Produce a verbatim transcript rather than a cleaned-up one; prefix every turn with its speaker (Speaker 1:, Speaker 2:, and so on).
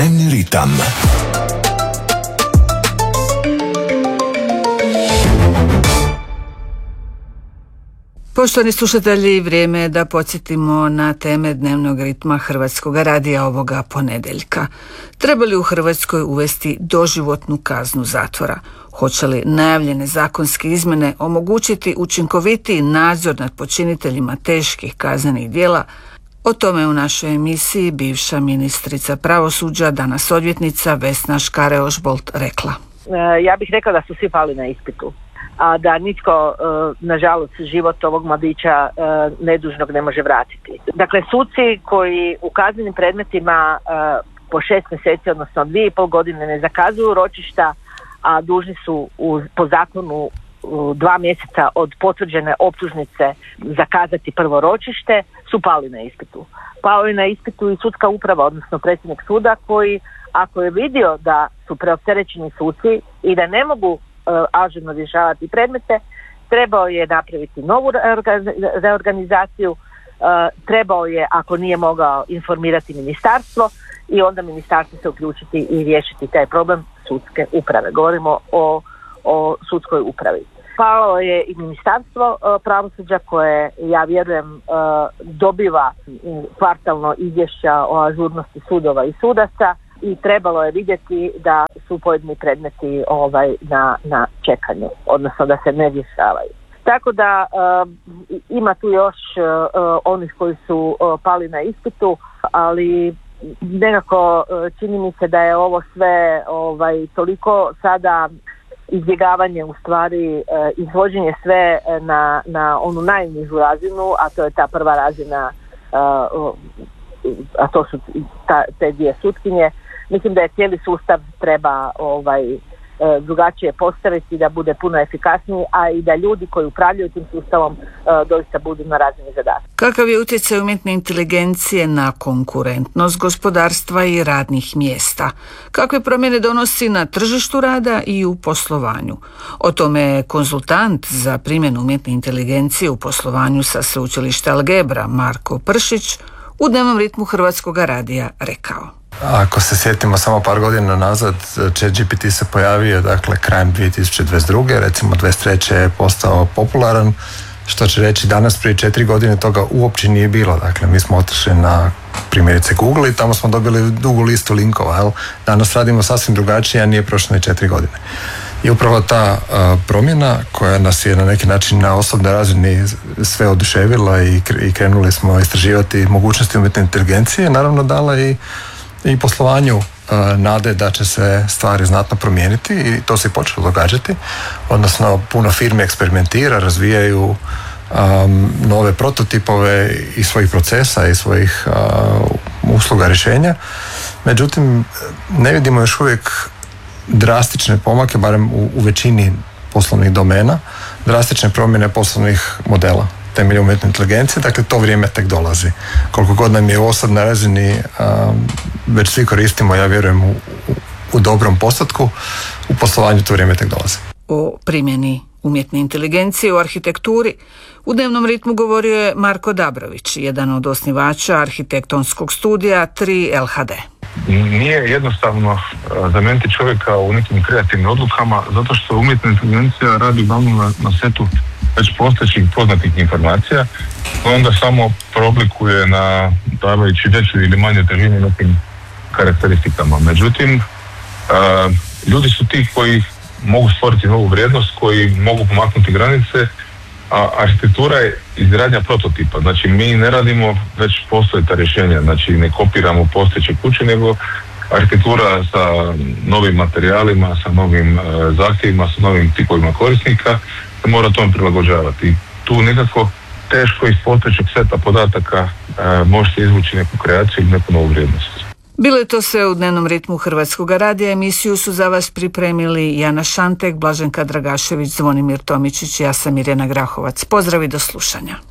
Speaker 1: Dnevni ritam.
Speaker 2: Poštovani slušatelji, vrijeme je da podsjetimo na teme dnevnog ritma Hrvatskog radija ovoga ponedjeljka. Treba li u Hrvatskoj uvesti doživotnu kaznu zatvora? Hoće li najavljene zakonske izmjene omogućiti učinkovitiji nadzor nad počiniteljima teških kaznenih djela? O tome u našoj emisiji bivša ministrica pravosuđa, danas odvjetnica Vesna Škare-Ožbolt rekla.
Speaker 3: Ja bih rekla da su svi pali na ispitu, a da nitko, nažalost, život ovog mladića nedužnog ne može vratiti. Dakle, suci koji u kaznenim predmetima po šest mjeseci, odnosno dvije i pol godine ne zakazuju ročišta, a dužni su po zakonu dva mjeseca od potvrđene optužnice zakazati prvo ročište, su pali na ispitu. Pao je na ispitu i sudska uprava, odnosno predsjednik suda, koji ako je vidio da su preopterećeni suci i da ne mogu ažurno rješavati predmete, trebao je napraviti novu reorganizaciju, trebao je, ako nije mogao, informirati ministarstvo i onda ministarstvo se uključiti i riješiti taj problem sudske uprave. Govorimo o, o sudskoj upravi. Palo je i ministarstvo pravosuđa koje, ja vjerujem, dobiva kvartalno izvješća o ažurnosti sudova i sudaca i trebalo je vidjeti da su pojedini predmeti ovaj, na, na čekanju, odnosno da se ne rješavaju. Tako da uh, ima tu još uh, onih koji su uh, pali na ispitu, ali nekako uh, čini mi se da je ovo sve ovaj, toliko sada izbjegavanje, u stvari uh, izvođenje sve na, na onu najnižu razinu, a to je ta prva razina, uh, a to su ta, te dvije sutkinje. Mislim da je cijeli sustav treba ovaj, drugačije postaviti, da bude puno efikasniji, a i da ljudi koji upravljaju tim sustavom doista budu na razini zadatka.
Speaker 2: Kakav je utjecaj umjetne inteligencije na konkurentnost gospodarstva i radnih mjesta? Kakve promjene donosi na tržištu rada i u poslovanju? O tome je konzultant za primjenu umjetne inteligencije u poslovanju sa sveučilišta Algebra Marko Pršić u dnevnom ritmu Hrvatskog radija rekao.
Speaker 4: Ako se sjetimo samo par godina nazad, ChatGPT se pojavio dakle krajem dvije tisuće dvadeset druge. Recimo dvadeset treće je postao popularan, što će reći danas prije četiri godine toga uopće nije bilo. Dakle, mi smo otišli na primjerice Google i tamo smo dobili dugu listu linkova. Jel? Danas radimo sasvim drugačije, a nije prošlo ni četiri godine. I upravo ta uh, promjena koja nas je na neki način na osobnoj razini sve oduševila i, i krenuli smo istraživati mogućnosti umjetne inteligencije, naravno dala i i poslovanju uh, nade da će se stvari znatno promijeniti i to se i počelo događati. Odnosno, puno firmi eksperimentira, razvijaju um, nove prototipove i svojih procesa i svojih uh, usluga rješenja. Međutim, ne vidimo još uvijek drastične pomake, barem u, u većini poslovnih domena, drastične promjene poslovnih modela temeljem umjetne inteligencije, dakle to vrijeme tek dolazi. Koliko god nam je u osobnoj razini um, već svi koristimo, ja vjerujem, u, u, u dobrom postotku, u poslovanju to vrijeme tek dolazi.
Speaker 2: O primjeni umjetne inteligencije u arhitekturi u dnevnom ritmu govorio je Marko Dabrović, jedan od osnivača arhitektonskog studija tri L H D.
Speaker 5: Nije jednostavno zamijeniti čovjeka u nekim kreativnim odlukama, zato što umjetna inteligencija radi uglavnom na, na setu već postojećih poznatih informacija, onda samo preoblikuje na davajući veću ili manje težinu nekim karakteristikama. Međutim, a, ljudi su ti koji mogu stvoriti novu vrijednost, koji mogu pomaknuti granice, a arhitektura je izgradnja prototipa. Znači, mi ne radimo već postojeća rješenja, znači ne kopiramo postojeće kuće, nego arhitektura sa novim materijalima, sa novim e, zahtjevima, sa novim tipovima korisnika se mora tome prilagođavati. Tu nekako teško iz postojećeg seta podataka e, možete izvući neku kreaciju ili neku novu vrijednost.
Speaker 2: Bilo je to sve u dnevnom ritmu Hrvatskog radija. Emisiju su za vas pripremili Jana Šantek, Blaženka Dragašević, Zvonimir Tomičić i ja sam Mirjana Grahovac. Pozdrav i do slušanja.